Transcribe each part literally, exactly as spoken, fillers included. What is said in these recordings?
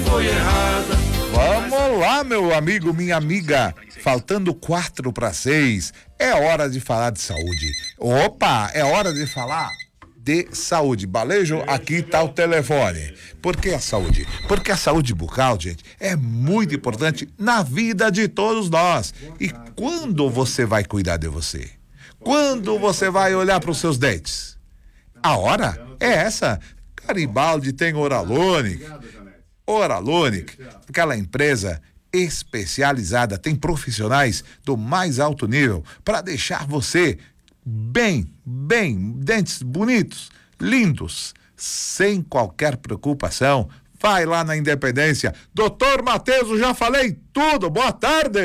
foi errada. Vamos lá, meu amigo, minha amiga. Faltando quatro para seis. É hora de falar de saúde. Opa, é hora de falar de saúde. Balejo, aqui tá o telefone. Por que a saúde? Porque a saúde bucal, gente, é muito importante na vida de todos nós. E quando você vai cuidar de você? Quando você vai olhar para os seus dentes? A hora é essa. Garibaldi tem Oralonic. Oralonic, aquela empresa especializada, tem profissionais do mais alto nível para deixar você bem, bem, dentes bonitos, lindos, sem qualquer preocupação. Vai lá na Independência. Doutor Matheus, já falei tudo. Boa tarde.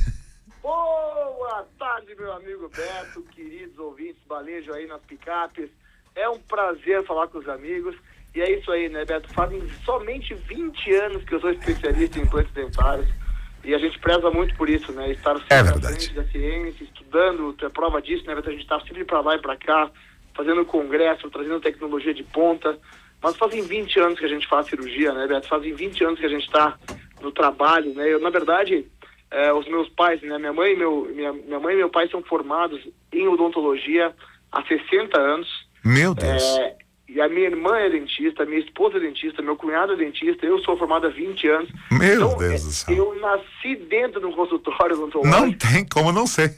Boa tarde, meu amigo Beto, queridos ouvintes, Balejo aí nas picapes. É um prazer falar com os amigos. E é isso aí, né, Beto? Fazem somente vinte anos que eu sou especialista em implantes dentários. E a gente preza muito por isso, né? Estar sempre é à frente da ciência, estudando, tu é prova disso, né, Beto? A gente está sempre para lá e para cá, fazendo congresso, trazendo tecnologia de ponta. Mas fazem vinte anos que a gente faz cirurgia, né, Beto? Fazem vinte anos que a gente está no trabalho, né? Eu, na verdade, é, os meus pais, né? Minha mãe, e meu, minha, minha mãe e meu pai são formados em odontologia há sessenta anos. Meu Deus. É, e a minha irmã é dentista, minha esposa é dentista, meu cunhado é dentista, eu sou formado há vinte anos. Meu então, Deus do céu. Eu nasci dentro de um consultório odontológico. Não tem como não ser.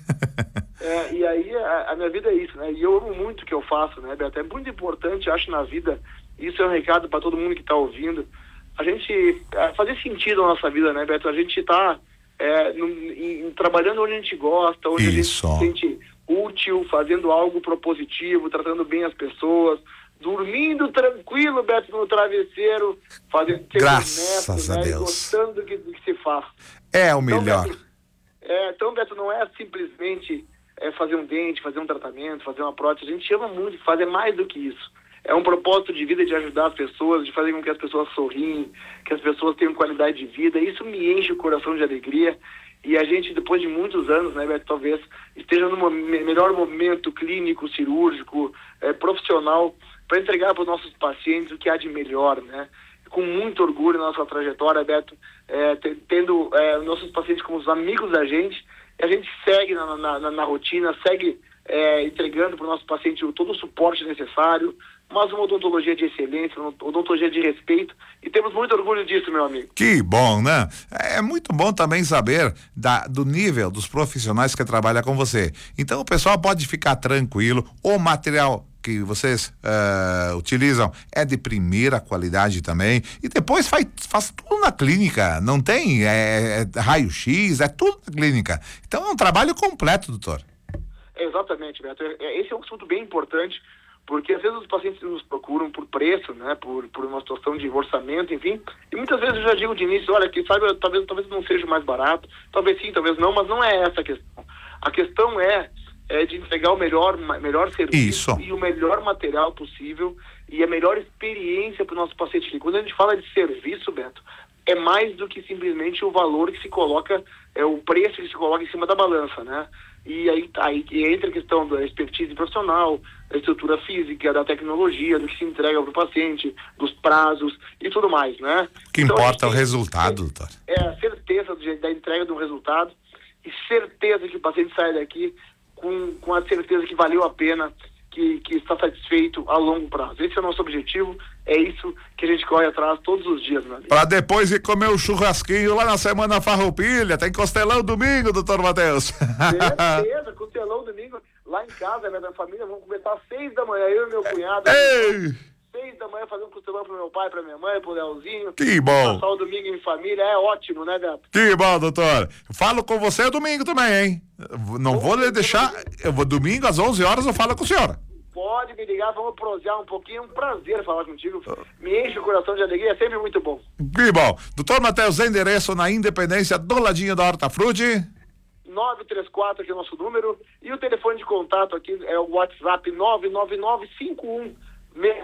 É, e aí a, a minha vida é isso, né? E eu amo muito o que eu faço, né, Beto? É muito importante, acho, na vida, isso é um recado para todo mundo que está ouvindo, a gente é, fazer sentido na nossa vida, né, Beto? A gente está é, trabalhando onde a gente gosta, onde isso. a gente se sente útil, fazendo algo propositivo, tratando bem as pessoas, dormindo tranquilo, Beto, no travesseiro, fazendo graças honesto, a né, Deus, gostando do que, do que se faz. É o então, melhor. Beto, é, então, Beto, não é simplesmente é, fazer um dente, fazer um tratamento, fazer uma prótese. A gente ama muito, fazer mais do que isso. É um propósito de vida de ajudar as pessoas, de fazer com que as pessoas sorriem, que as pessoas tenham qualidade de vida. Isso me enche o coração de alegria. E a gente, depois de muitos anos, né, Beto, talvez esteja no melhor momento clínico, cirúrgico, é, profissional, para entregar para os nossos pacientes o que há de melhor, né? Com muito orgulho na nossa trajetória, Beto, é, tendo é, nossos pacientes como os amigos da gente, e a gente segue na, na, na, na rotina, segue é, entregando para o nosso paciente todo o suporte necessário, mas uma odontologia de excelência, uma odontologia de respeito, e temos muito orgulho disso, meu amigo. Que bom, né? É muito bom também saber da, do nível dos profissionais que trabalham com você. Então o pessoal pode ficar tranquilo, o material que vocês uh, utilizam é de primeira qualidade também, e depois faz, faz tudo na clínica, não tem é, é raio-x, é tudo na clínica. Então é um trabalho completo, doutor. É, exatamente, Beto. Esse é um assunto bem importante, porque às vezes os pacientes nos procuram por preço, né, por, por uma situação de orçamento, enfim, e muitas vezes eu já digo de início, olha, quem sabe talvez, talvez não seja mais barato, talvez sim, talvez não, mas não é essa a questão. A questão é, é de entregar o melhor, melhor serviço Isso. e o melhor material possível e a melhor experiência para o nosso paciente. Quando a gente fala de serviço, Beto, é mais do que simplesmente o valor que se coloca, é o preço que se coloca em cima da balança, né? E aí, aí entra a questão da expertise profissional, da estrutura física, da tecnologia, do que se entrega para o paciente, dos prazos e tudo mais, né? O que então, importa é o tem, resultado, doutor. É a certeza de, da entrega do resultado e certeza que o paciente sai daqui com, com a certeza que valeu a pena, que, que está satisfeito a longo prazo. Esse é o nosso objetivo, é isso que a gente corre atrás todos os dias, meu amigo. Para depois ir comer o churrasquinho lá na Semana Farroupilha, tem costelão domingo, doutor Matheus. Certeza, costelão domingo, lá em casa, né, minha família, vamos começar às seis da manhã, eu e meu cunhado. Ei! Seis da manhã fazendo costelão pro meu pai, pra minha mãe, pro Leozinho. Que bom. Passar o domingo em família, é ótimo, né, Beto? Que bom, doutor. Falo com você domingo também, hein? Não bom, vou lhe deixar, eu vou domingo às onze horas eu falo com a senhora. Pode me ligar, vamos prosear um pouquinho, é um prazer falar contigo, me enche o coração de alegria, é sempre muito bom. Que bom. Doutor Matheus, endereço na Independência, do ladinho da Hortafruti. nove três quatro, aqui é o nosso número, e o telefone de contato aqui é o WhatsApp nove nove nove cinco um seis.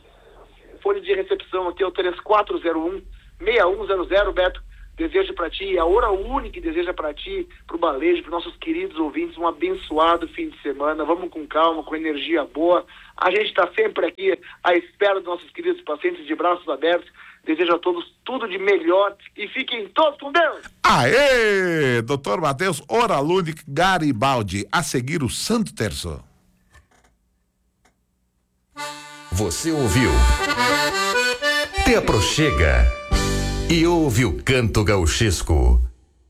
Fone de recepção aqui é o três quatro zero um seis um zero zero, Beto. Desejo para ti, a Hora Única deseja para ti, pro Balejo, para nossos queridos ouvintes, um abençoado fim de semana. Vamos com calma, com energia boa. A gente está sempre aqui à espera dos nossos queridos pacientes, de braços abertos, Desejo a todos tudo de melhor e fiquem todos com Deus. Aê, doutor Matheus Oraluni Garibaldi. A seguir o Santo Terço. Você ouviu? Te aproxega e ouve o canto gauchesco.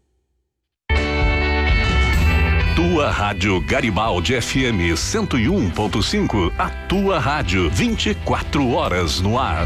Tua Rádio Garibaldi F M cento e um ponto cinco, a tua rádio vinte e quatro horas no ar.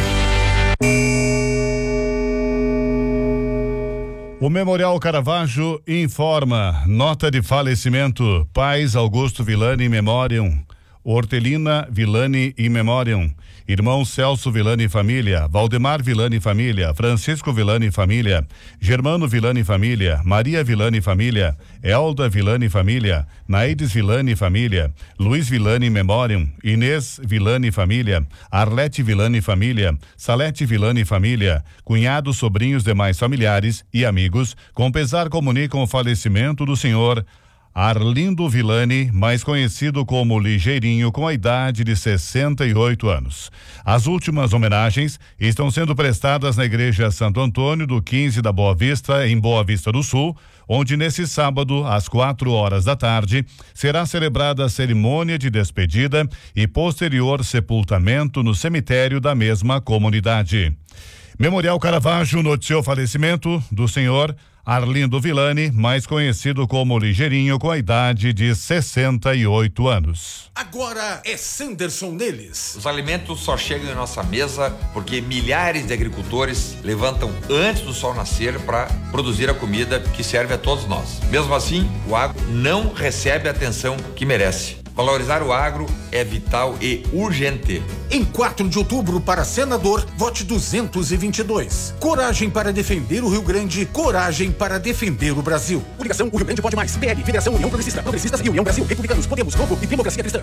O Memorial Caravaggio informa: nota de falecimento, pais Augusto Villani in memoriam, Hortelina Villani in memoriam, irmão Celso Villani e família, Valdemar Villani e família, Francisco Villani e família, Germano Villani e família, Maria Villani e família, Elda Villani e família, Naides Villani e família, Luiz Villani in memoriam, Inês Villani e família, Arlete Villani e família, Salete Villani e família, cunhados, sobrinhos, demais familiares e amigos, com pesar comunicam o falecimento do senhor Arlindo Villani, mais conhecido como Ligeirinho, com a idade de sessenta e oito anos. As últimas homenagens estão sendo prestadas na Igreja Santo Antônio do quinze da Boa Vista, em Boa Vista do Sul, onde nesse sábado, às quatro horas da tarde, será celebrada a cerimônia de despedida e posterior sepultamento no cemitério da mesma comunidade. Memorial Caravaggio noticiou o falecimento do senhor Arlindo Villani, mais conhecido como Ligeirinho, com a idade de sessenta e oito anos. Agora é Sanderson neles. Os alimentos só chegam em nossa mesa porque milhares de agricultores levantam antes do sol nascer para produzir a comida que serve a todos nós. Mesmo assim, o agro não recebe a atenção que merece. Valorizar o agro é vital e urgente. Em quatro de outubro, para senador, vote duzentos e vinte e dois. Coragem para defender o Rio Grande, coragem para defender o Brasil. Coligação O Rio Grande Pode Mais, P L, Federação União Progressista, Progressistas e União Brasil, Republicanos, Podemos, Novo e Democracia Cristã.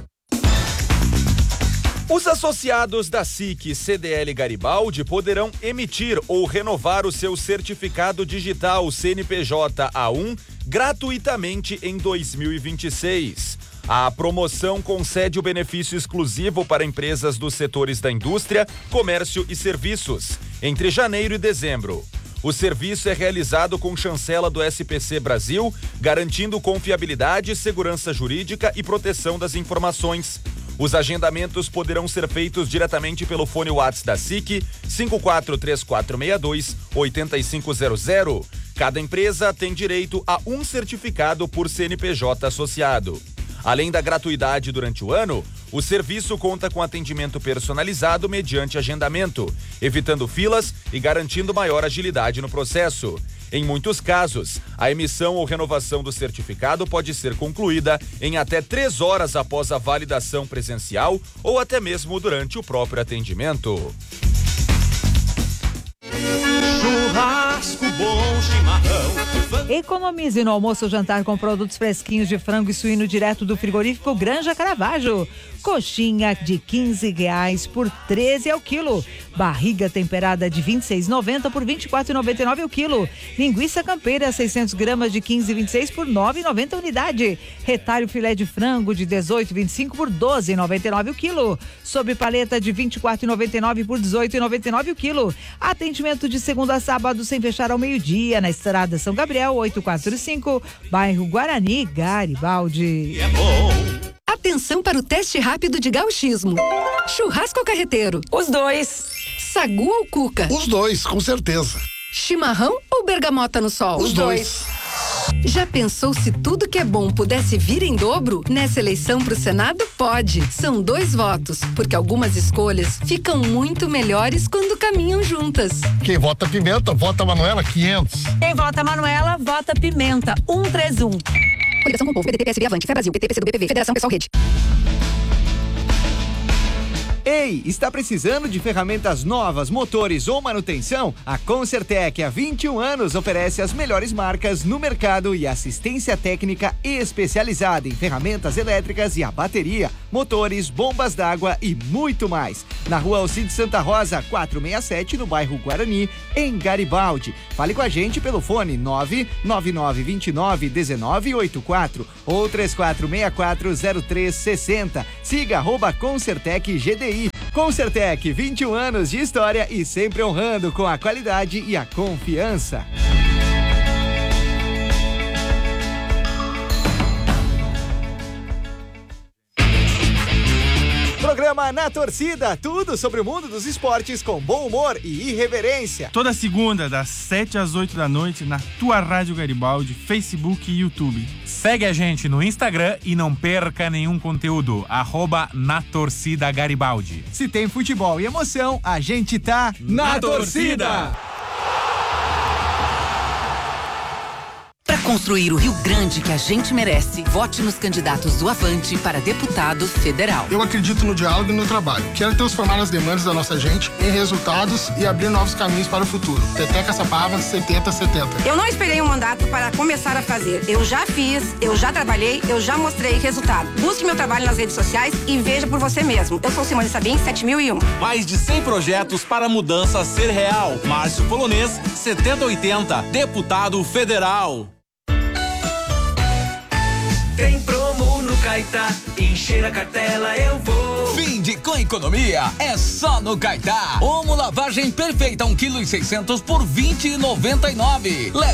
Os associados da S I C C D L Garibaldi poderão emitir ou renovar o seu certificado digital C N P J A um gratuitamente em dois mil e vinte e seis. A promoção concede o benefício exclusivo para empresas dos setores da indústria, comércio e serviços, entre janeiro e dezembro. O serviço é realizado com chancela do S P C Brasil, garantindo confiabilidade, segurança jurídica e proteção das informações. Os agendamentos poderão ser feitos diretamente pelo fone WhatsApp da S I C, cinco quatro três quatro seis dois oito cinco zero zero. Cada empresa tem direito a um certificado por C N P J associado. Além da gratuidade durante o ano, o serviço conta com atendimento personalizado mediante agendamento, evitando filas e garantindo maior agilidade no processo. Em muitos casos, a emissão ou renovação do certificado pode ser concluída em até três horas após a validação presencial ou até mesmo durante o próprio atendimento. Churrasco bom, chimarrão. Economize no almoço ou jantar com produtos fresquinhos de frango e suíno direto do frigorífico Granja Caravaggio. Coxinha de quinze reais por treze ao quilo. Barriga temperada de vinte e seis reais e noventa centavos por vinte e quatro reais e noventa e nove o quilo. Linguiça campeira seiscentos gramas de quinze reais e vinte e seis por nove reais e noventa unidade. Retalho filé de frango de dezoito reais e vinte e cinco por doze reais e noventa e nove o quilo. Sob paleta de vinte e quatro reais e noventa e nove por dezoito reais e noventa e nove o quilo. Atendimento de segunda a sábado sem fechar ao meio-dia na Estrada São Gabriel oitocentos e quarenta e cinco, bairro Guarani, Garibaldi. É bom. Atenção para o teste rápido de gauchismo. Churrasco ou carreteiro? Os dois. Sagu ou cuca? Os dois, com certeza. Chimarrão ou bergamota no sol? Os dois. Já pensou se tudo que é bom pudesse vir em dobro? Nessa eleição pro Senado, pode. São dois votos, porque algumas escolhas ficam muito melhores quando caminham juntas. Quem vota Pimenta, vota Manuela quinhentos. Quem vota Manuela, vota Pimenta cento e trinta e um. Coligação com o povo, P D T, P S B, Avante, Fé Brasil, P T, P C do B P V, Federação Pessoal Rede. Ei, está precisando de ferramentas novas, motores ou manutenção? A Concertec, há vinte e um anos, oferece as melhores marcas no mercado e assistência técnica especializada em ferramentas elétricas e a bateria, motores, bombas d'água e muito mais. Na rua Alcide Santa Rosa, quatrocentos e sessenta e sete, no bairro Guarani, em Garibaldi. Fale com a gente pelo fone nove nove nove dois nove um nove oito quatro ou três quatro seis quatro zero três seis zero. Siga arroba Concertec G D I. Concertec, vinte e um anos de história e sempre honrando com a qualidade e a confiança. Programa Na Torcida, tudo sobre o mundo dos esportes com bom humor e irreverência. Toda segunda, das sete às oito da noite, na tua Rádio Garibaldi, Facebook e YouTube. Segue a gente no Instagram e não perca nenhum conteúdo. Arroba Na Torcida Garibaldi. Se tem futebol e emoção, a gente tá na, na torcida. torcida. Para construir o Rio Grande que a gente merece, vote nos candidatos do Avante para deputado federal. Eu acredito no diálogo e no trabalho. Quero transformar as demandas da nossa gente em resultados e abrir novos caminhos para o futuro. Teteca Sapava, setenta setenta. Eu não esperei um mandato para começar a fazer. Eu já fiz, eu já trabalhei, eu já mostrei resultado. Busque meu trabalho nas redes sociais e veja por você mesmo. Eu sou Simone Sabim, sete mil e um. Mais de cem projetos para a mudança ser real. Márcio Polonês, setenta oitenta, deputado federal. Tem promo no Caetá, encher a cartela eu vou. Fim de com economia é só no Caetá. Omo lavagem perfeita um quilo e seiscentos por vinte e noventa e nove.